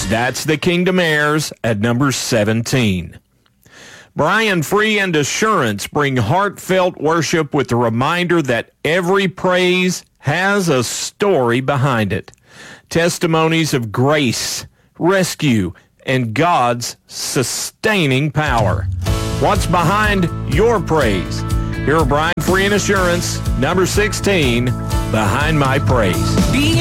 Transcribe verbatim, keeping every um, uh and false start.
because that's the Kingdom Heirs at number seventeen. Brian Free and Assurance bring heartfelt worship with the reminder that every praise has a story behind it. Testimonies of grace, rescue, and God's sustaining power. What's behind your praise? Here are Brian Free and Assurance, number sixteen, Behind My Praise. Be